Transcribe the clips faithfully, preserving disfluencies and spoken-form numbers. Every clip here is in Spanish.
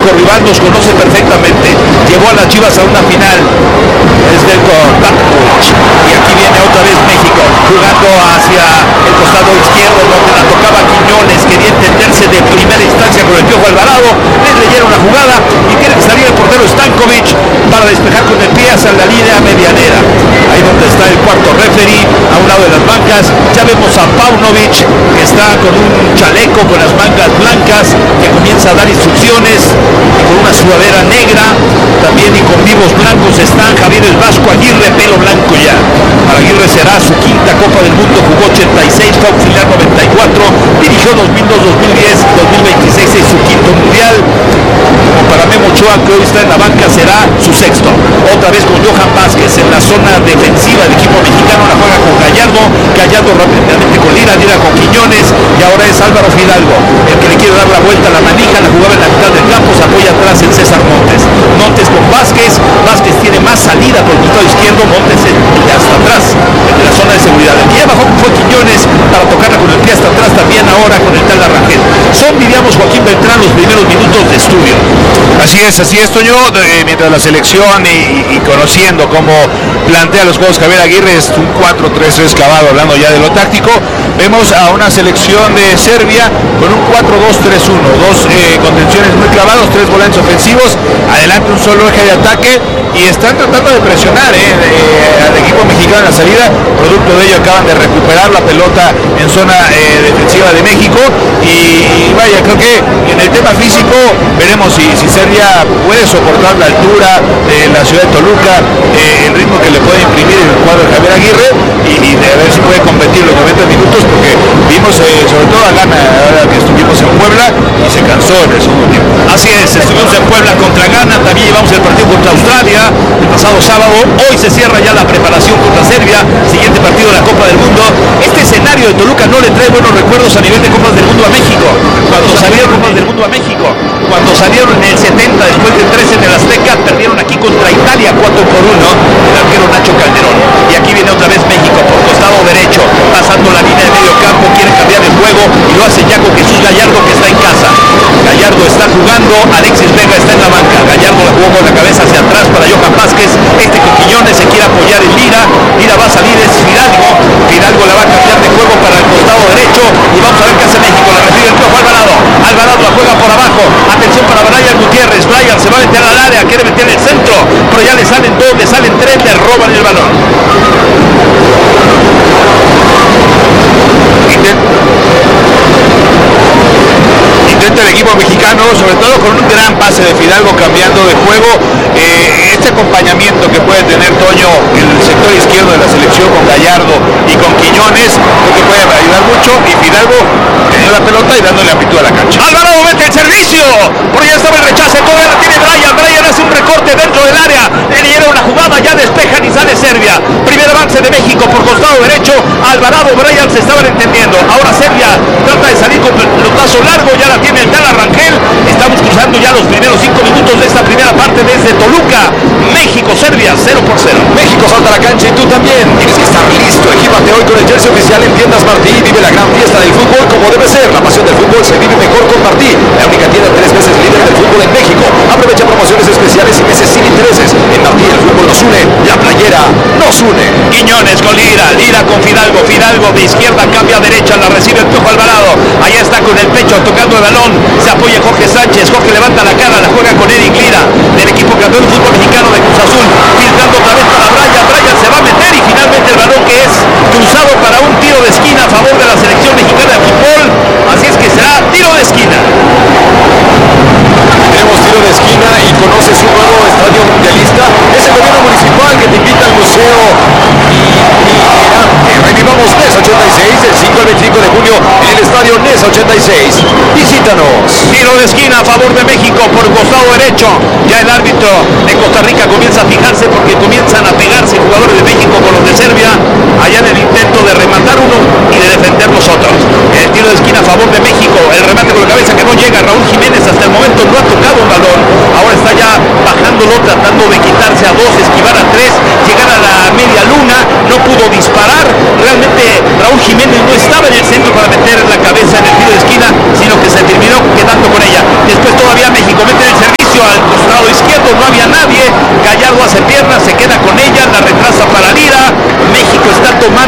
histórico rival, nos conoce perfectamente. Llevó a las Chivas a una final. Es del Tankovic. Y aquí viene otra vez México, jugando hacia el costado izquierdo, donde la tocaba Quiñones. Quería entenderse de primera instancia con el Piojo Alvarado. Les leyeron la jugada y tiene que salir el portero Stankovic para despejar con el pie hacia la línea medianera. Ahí donde está el cuarto referee, a un lado de las bancas. Ya vemos a Paunovic, que está con un chaleco con las mangas blancas, que comienza a dar instrucciones, y con una sudadera negra, también y con vivos blancos están Javier el Vasco Aguirre, pelo blanco ya. Para Aguirre será su quinta Copa del Mundo, jugó ochenta y seis, fue auxiliar noventa y cuatro, dirigió dos mil dos, dos mil diez, dos mil veintiséis es su quinto mundial. Como para Memo Ochoa, que hoy está en la banca, será su sexto. Otra vez con Johan Vázquez en la zona defensiva del equipo mexicano, la juega con Gallardo, Gallardo rápidamente con Lira, Lira con Quiñones, y ahora es Álvaro Fidalgo, el que le quiere dar la vuelta a la manija, la jugaba en la mitad del campo, se apoya atrás en César Montes. Montes con Vázquez, Vázquez tiene más salida por el costado izquierdo, Montes ya hasta atrás, en la zona de seguridad. Aquí abajo fue Quiñones para tocarla con el pie hasta atrás, también ahora con el tal Arrangel. Son, diríamos, Joaquín Beltrán, los primeros minutos de estudio. Así es, así es, Toño, eh, mientras la selección y, y conociendo cómo plantea los juegos Javier Aguirre, es un cuatro tres tres clavado, hablando ya de lo táctico. Vemos a una selección de Serbia con un cuatro dos tres uno, dos eh, contenciones muy clavados, tres volantes ofensivos, adelante un solo eje de ataque, y están tratando de presionar eh, de, al equipo mexicano en la salida. Producto de ello acaban de recuperar la pelota en zona eh, defensiva de México, y, y vaya, creo que en el tema físico veremos si, si Serbia puede soportar la altura de la ciudad de Toluca, eh, el ritmo que le puede imprimir el cuadro de Javier Aguirre, y, y de ver si puede competir los noventa minutos, porque vimos eh, sobre todo a Gana ahora que estuvimos en Puebla y se cansó en el segundo tiempo. Así es, estuvimos en Puebla contra Ghana, también llevamos el partido contra Australia el pasado sábado. Hoy se cierra ya la preparación contra Serbia, siguiente partido de la Copa del Mundo. Este escenario de Toluca no le trae buenos recuerdos a nivel de Copas del Mundo a México. Cuando salieron Copas del Mundo a México, cuando salieron en el setenta, después del trece en el Azteca, perdieron aquí contra Italia cuatro por uno, el arquero Nacho Calderón. Y aquí viene otra vez México por costado derecho, pasando la línea de medio campo, quiere cambiar el juego y lo hace ya con Jesús Gallardo, que está en casa. Gallardo está jugando, Alexis Vega está en la banca. Gallardo la jugó con la cabeza hacia atrás para Johan Vázquez, este con Quiñones se quiere apoyar en Lira. Lira va a salir, es Fidalgo. Fidalgo la va a cambiar de juego para el costado derecho y vamos a ver qué hace México. La recibe el Piojo Alvarado. Alvarado la juega por abajo. Atención para Brian Gutiérrez. Brian se va a meter al área, quiere meter el centro, pero ya le salen dos, le salen tres, le roban el balón. Intenta el equipo mexicano, sobre todo con un gran pase de Fidalgo cambiando de juego. Eh, este acompañamiento que puede tener Toño en el sector izquierdo de la selección con Gallardo y con Quiñones, creo que puede ayudar mucho, y Fidalgo teniendo la pelota y dándole amplitud a la cancha. Alvarado mete el servicio, por allá estaba el rechace, todavía la tiene Brian. Brian hace un recorte dentro del área, le dieron una jugada, ya despejan y sale Serbia. Primer avance de México por costado derecho. Alvarado, Brian se estaban entendiendo. Ahora Serbia trata de salir con pelotazo largo, ya la tiene el tal Arrangel. Estamos cruzando ya los primeros cinco minutos de esta primera parte desde Toluca. México, Serbia, cero por cero. México salta a la cancha y tú también tienes que estar listo. Equípate hoy con el jersey oficial en Tiendas Martí y vive la gran fiesta del fútbol como debe ser. La pasión del fútbol se vive mejor con Martí, la única tienda tres veces líder del fútbol en México. Aprovecha promociones especiales y meses sin intereses. En Martí el fútbol nos une, la playera nos une. Quiñones con Lira, Lira con Fidalgo, Fidalgo de izquierda cambia a derecha, la recibe el Piojo Alvarado. Allá está con el pecho tocando el balón, se apoya Jorge Sánchez, Jorge levanta la cara, la juega con Eric Lira, del equipo campeón de fútbol mexicano de Cruz Azul, filtrando otra vez para Brian. Brian se va a meter y finalmente el balón que es cruzado para un tiro de esquina a favor de la selección mexicana de fútbol. Así es que será tiro de esquina. Tenemos tiro de esquina y conoces un nuevo estadio mundialista. Es el gobierno municipal que te invita al museo Itinerante. Revivamos N E S ochenta y seis del cinco al veinticinco de junio en el estadio N E S ochenta y seis. Visítanos. Tiro de esquina a favor de México por costado derecho. Ya el árbitro de Costa Rica comienza a fijarse porque comienzan a pegarse jugadores de México con los de Serbia, allá en el intento de rematar uno y de defender los otros. El tiro de esquina a favor de México, el remate con la cabeza que no llega. Raúl Jiménez hasta el momento no ha tocado un balón, ahora está ya bajándolo, tratando de quitarse a dos, esquivar a tres, llegar a la media luna, no pudo disparar. Realmente Raúl Jiménez no estaba en el centro para meter la cabeza en el tiro de esquina, sino que se terminó quedando con ella. Después todavía México mete el servicio.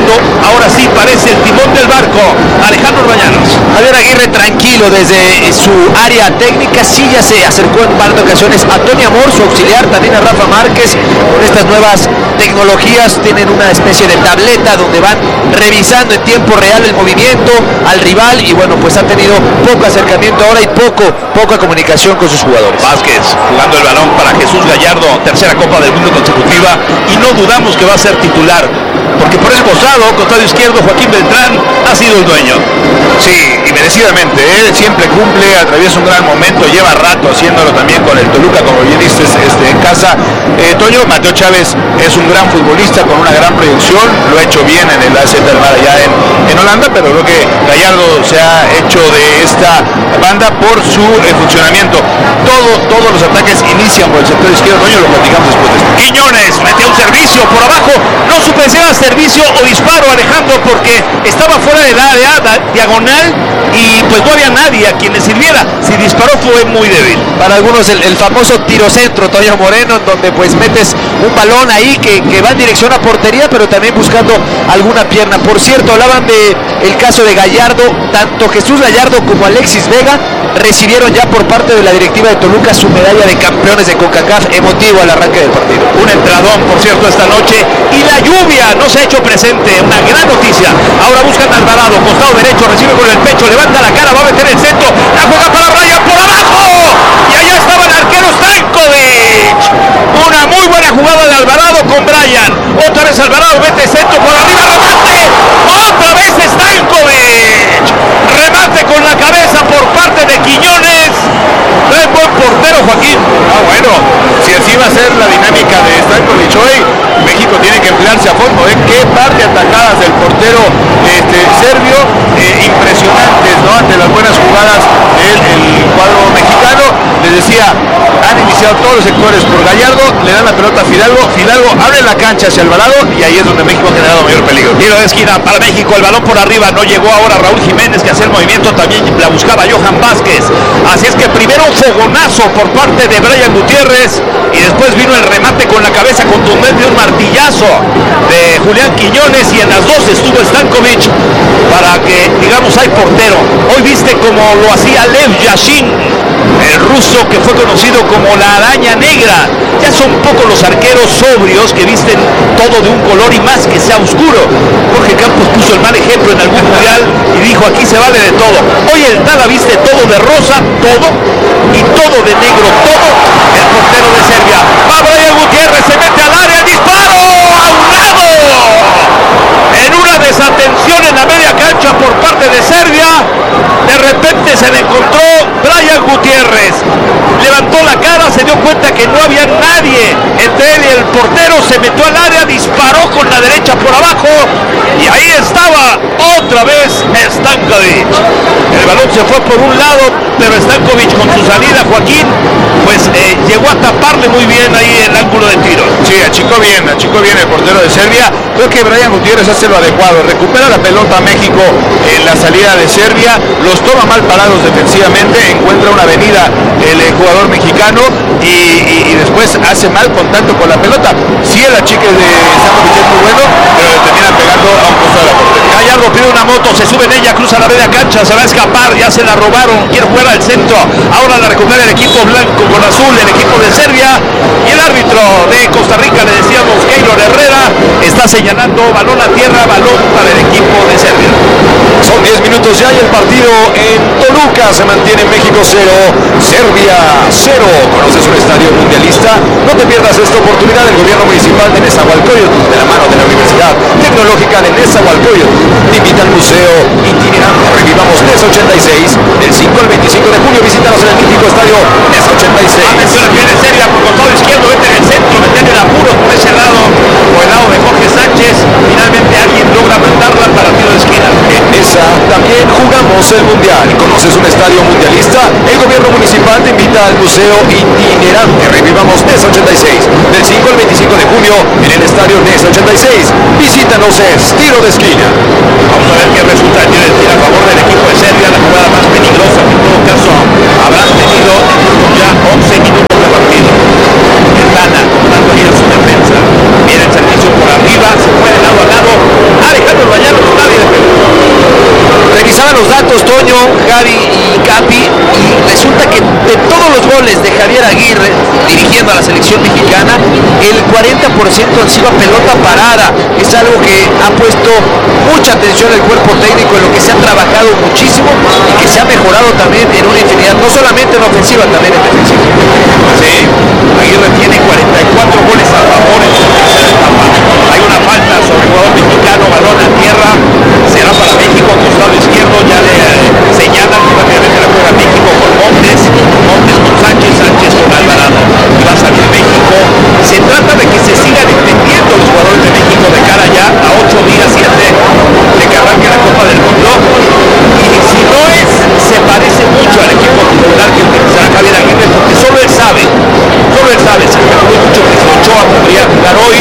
Gallardo ahora sí parece el timón del barco. Alejandro Orbañanos. Javier Aguirre tranquilo desde su área técnica, sí ya se acercó en varias ocasiones a Tony Amor, su auxiliar, también a Rafa Márquez. Con estas nuevas tecnologías tienen una especie de tableta donde van revisando en tiempo real el movimiento al rival, y bueno, pues ha tenido poco acercamiento ahora y poco, poca comunicación con sus jugadores. Vázquez jugando el balón para Jesús Gallardo, tercera Copa del Mundo consecutiva, y no dudamos que va a ser titular, porque por ese costado, costado izquierdo, Joaquín Beltrán ha sido el dueño. Sí, y merecidamente, él siempre cumple, atraviesa un gran momento, lleva rato haciéndolo también con el Toluca, como bien dices, este, en casa. Eh, Toño, Mateo Chávez es un gran futbolista con una gran proyección, lo ha hecho bien en el A Z Almar allá en, en Holanda, pero creo que Gallardo se ha hecho de esta banda por su eh, funcionamiento. Todo, todos los ataques inician por el sector izquierdo, Toño, lo platicamos después de esto. Quiñones mete un servicio por abajo, no supe si era servicio o disparo, Alejandro, porque estaba fuera del área, diagonal, y pues no había nadie a quien le sirviera. Si disparó fue muy débil. Para algunos el, el famoso tiro centro, Toño Moreno, en donde pues metes un balón ahí que, que va en dirección a portería, pero también buscando alguna pierna. Por cierto, hablaban de el caso de Gallardo, tanto Jesús Gallardo como Alexis Vega recibieron ya por parte de la directiva de Toluca su medalla de campeones de CONCACAF, emotivo al arranque del partido. Un entradón, por cierto, esta noche, y la lluvia no se ha hecho presente, una gran noticia. Ahora buscan a Alvarado, costado derecho, recibe con el pecho, levanta la cara, va a meter el centro, la juega para Brian por abajo, y allá estaba el arquero Stankovic. Una muy buena jugada de Alvarado con Brian, otra vez Alvarado mete centro por arriba, remate, otra vez Stankovic, remate con la cabeza por parte de Quiñones. Es buen portero, Joaquín. Ah, bueno, si así va a ser la dinámica de Stankovic hoy, México tiene que emplearse a fondo. ¿eh? Qué par de atacadas del portero este, serbio, eh, impresionantes, ¿no? Ante las buenas jugadas del el cuadro mexicano. Les decía, han iniciado todos los sectores por Gallardo, le dan la pelota a Fidalgo, Fidalgo abre la cancha hacia Alvarado, y ahí es donde México ha generado mayor peligro. Tiro de esquina para México, el balón por arriba, no llegó ahora Raúl Jiménez, que hacía el movimiento, también la buscaba Johan Vázquez. Así es que primero un fogonazo por parte de Brian Gutiérrez, y después vino el remate con la cabeza contundente, un martillazo de Julián Quiñones, y en las dos estuvo Stankovic para que, digamos, hay portero. Hoy viste como lo hacía Lev Yashin, el ruso que fue conocido como la araña negra. Ya son pocos los arqueros sobrios que visten todo de un color, y más que sea oscuro. Jorge Campos puso el mal ejemplo en algún mundial y dijo: aquí se vale de todo. Hoy el Tala viste todo de rosa, todo, y todo de negro, todo. El portero de Serbia, va Brian Gutiérrez, se mete al área, disparo a un lado, en una desatención en la media cancha por parte de Serbia. De repente se le encontró Brian Gutiérrez, levantó la cara, se dio cuenta que no había nadie entre él y el portero, se metió al área, disparó con la derecha por abajo, y ahí estaba otra vez Stankovic. El balón se fue por un lado, pero Stankovic con su salida, Joaquín, pues eh, llegó a taparle muy bien ahí el ángulo de tiro. Sí, achicó bien, achicó bien el portero de Serbia. Creo que Brian Gutiérrez hace lo adecuado, recupera la pelota a México en la salida de Serbia, los toma mal parados defensivamente, encuentra una avenida el eh, jugador mexicano, y, y, y después hace mal contacto con la pelota. Sí, el achique de Stankovic es muy bueno, pero le termina pegando a un costado de la portería. Gallardo pide una moto, se sube en ella, cruza la media cancha, se va a escapar, ya se la robaron, quiere jugar al centro, ahora la recupera el equipo blanco con azul, el equipo de Serbia, y el árbitro de Costa Rica, le decíamos, Keylor Herrera, está señalando balón a tierra, balón para el equipo de Serbia. Son diez minutos ya y el partido en Toluca se mantiene México cero, Serbia cero. ¿Conoces un estadio mundialista? No te pierdas esta oportunidad. El gobierno municipal de Nezahualcóyotl, de la mano de la Universidad Tecnológica de Nezahualcóyotl, te invita al Museo Itinerante Revivamos NESA ochenta y seis del cinco al veinticinco de junio. Visítanos en el mítico estadio NESA ochenta y seis. Atención, viene Serbia por costado izquierdo, vete en el centro, meten el apuro por ese lado, por el lado de Jorge Sánchez. Finalmente alguien logra mandarla para tiro de esquina. En NESA también jugamos el Mundial. ¿Conoces un estadio mundialista? El gobierno municipal te invita al Museo Itinerante Revivamos NESA ochenta y seis del cinco al veinticinco de junio en el estadio NESA ochenta y seis. Visítanos, es tiro de esquina. Vamos a ver qué resulta el tiro de esquina a favor del equipo de Serbia, la jugada más peligrosa que en todo caso habrán tenido en ya once minutos de partido. Quintana, dando ahí en su defensa, viene el servicio por arriba, se fue de lado a lado, Alejandro goles de Javier Aguirre dirigiendo a la selección mexicana, el cuarenta por ciento han sido a pelota parada. Es algo que ha puesto mucha atención el cuerpo técnico, en lo que se ha trabajado muchísimo y que se ha mejorado también en una infinidad, no solamente en ofensiva, también en defensiva. Sí, Aguirre tiene cuarenta y cuatro goles a favor en su tercera etapa. Hay una falta sobre el jugador mexicano, balón a tierra, será para México, costado izquierdo, ya le eh, señalan que rápidamente la juega México con Montes, Montes con Sánchez, Sánchez con Alvarado, y va a salir México. Se trata de que se sigan entendiendo los jugadores de México de cara ya a ocho días, siete de que arranque la Copa del Mundo, y si no es, se parece mucho al equipo titular que utilizará Javier Aguirre, porque solo él sabe, solo él sabe, se calculó mucho que si Ochoa podría jugar hoy,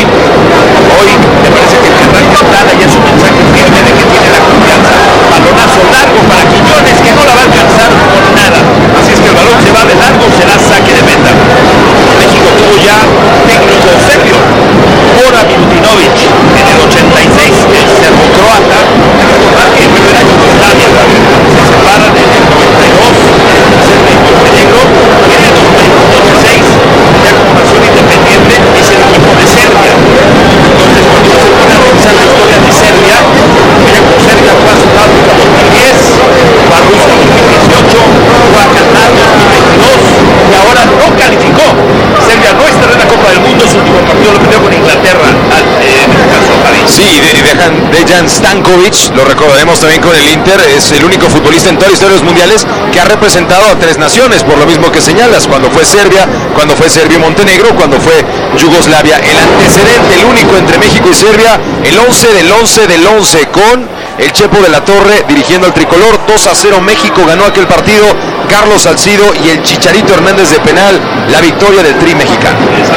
hoy me parece que el que arranca Tala ya es un mensaje firme de que tiene la confianza. Balonazo largo para Quiñones, que no la va a alcanzar con nada, así es que el balón se va de largo, será saque de meta. México tuvo ya técnico serbio, Bora Milutinovic, en el ochenta y seis, el serbo-croata, que el primer año de Italia se separan en el noventa y dos, el Serbia y Montenegro, y en el noventa y seis, ya como nación independiente, es el equipo de Serbia. Entonces, cuando se pone a revisar la historia de Serbia, mira como Serbia fue a Sudáfrica dos mil diez, fue a Rusia dos mil dieciocho, fue a Qatar dos mil veintidós, y ahora no calificó. Serbia no estará en la Copa del Mundo, su último partido lo perdió con Inglaterra, al, eh, en el caso de París. Sí, de, Dejan, Dejan Stankovic, lo recordaremos también con el Inter, es el único futbolista en toda la historia de los mundiales que ha representado a tres naciones, por lo mismo que señalas, cuando fue Serbia, cuando fue Serbia y Montenegro, cuando fue Yugoslavia. El antecedente, el único entre México y Serbia, el once del once del once, con el Chepo de la Torre dirigiendo al tricolor. Dos a cero México ganó aquel partido, Carlos Salcido y el Chicharito Hernández de penal, la victoria del Tri mexicano.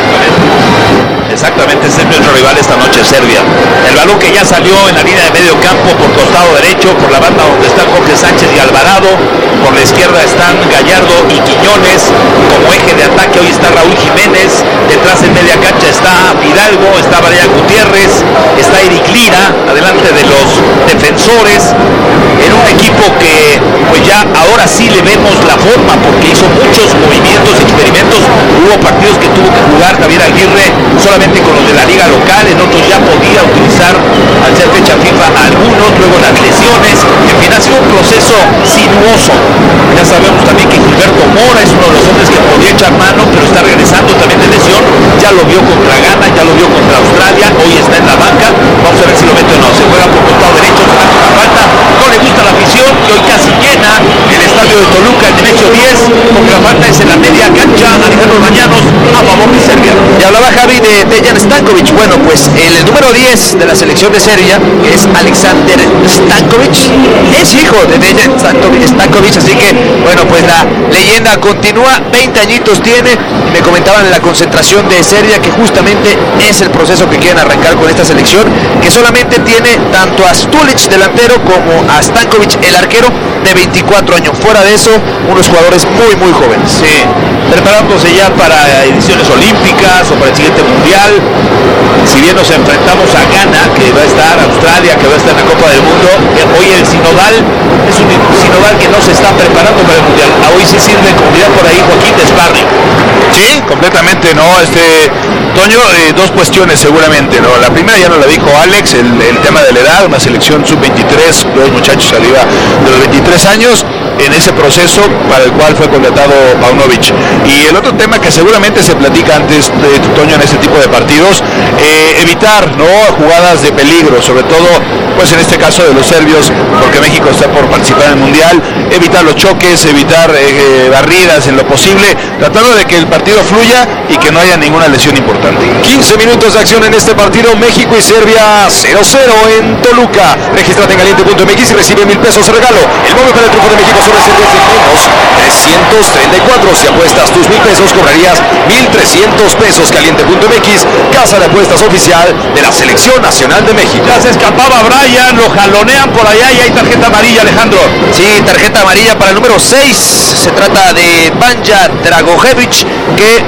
Exactamente. Exactamente, ese es nuestro rival esta noche, Serbia. El balón que ya salió en la línea de medio campo por costado derecho, por la banda donde están Jorge Sánchez y Alvarado, por la izquierda están Gallardo y Quiñones, como eje de ataque hoy está Raúl Jiménez, detrás en media cancha está Fidalgo, está Brian Gutiérrez, está Eric Lira, adelante de los defensores, en un equipo que pues ya ahora sí le vemos la forma, porque hizo muchos movimientos, experimentos, hubo partidos que tuvo que jugar Javier Aguirre solamente con los de la liga local, en otros ya podía utilizar al ser fecha FIFA a algunos, luego las lesiones, en fin, ha sido un proceso sinuoso. Ya sabemos también que Gilberto Mora es uno de los hombres que podía echar mano, pero está regresando también de lesión, ya lo vio contra Ghana, ya lo vio contra Australia, hoy está en la banca, vamos a ver si lo mete o no, se juega por costado derecho, se hace una falta, no le gusta la afición, y hoy casi llena el estadio de Toluca en Nemesio diez, porque la falta es en la media cancha, Alejandro Bañanos a favor de Serbia. Y hablaba Javi de Dejan Stankovic. Bueno, pues el número diez de la selección de Serbia, que es Alexander Stankovic, es hijo de Dejan Stankovic, así que bueno, pues la leyenda continúa, veinte añitos tiene, y me comentaban en la concentración de Serbia que justamente es el proceso que quieren arrancar con esta selección, que solamente tiene tanto a Stulic delantero como a Stankovic el arquero de veinticuatro años. Fuera de eso, unos jugadores muy muy jóvenes. Sí, preparándose ya para ediciones olímpicas o para el siguiente mundial. Si bien nos enfrentamos a Ghana, que va a estar, Australia, que va a estar en la Copa del Mundo, eh, hoy el sinodal es un sinodal que no se está preparando para el mundial. A hoy sí sirve, como dirá por ahí Joaquín, de sparring. Sí, completamente, ¿no? Este, Toño, eh, dos cuestiones seguramente, ¿no? La primera ya nos la dijo Alex, el, el tema de la edad, una selección sub veintitrés, dos muchachos arriba de los veintitrés años, en ese proceso para el cual fue contratado Paunovic. Y el otro tema que seguramente se platica antes de Toño en este tipo de partidos, eh, evitar, ¿no?, jugadas de peligro, sobre todo, pues en este caso de los serbios, porque México está por participar en el mundial, evitar los choques, evitar eh, barridas en lo posible, tratando de que el partido fluya y que no haya ninguna lesión importante. quince minutos de acción en este partido, México y Serbia cero cero en Toluca. Regístrate en caliente punto m x y recibe mil pesos de regalo. El móvil para el triunfo de México sobre Serbia es de menos trescientos treinta y cuatro. Si apuestas tus mil pesos, cobrarías mil trescientos pesos. caliente punto m x, casa de apuestas oficial de la Selección Nacional de México. Ya se escapaba Brian, lo jalonean por allá y hay tarjeta amarilla, Alejandro. Sí, tarjeta amarilla para el número seis. Se trata de Banja Dragojevic, que